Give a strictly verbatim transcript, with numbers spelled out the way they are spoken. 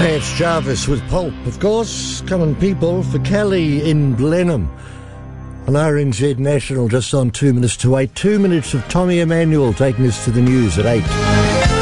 Hey, it's Jarvis with Pulp, of course. Common People for Kelly in Blenheim. On R N Z National, just on two minutes to eight. Two minutes of Tommy Emmanuel taking us to the news at eight.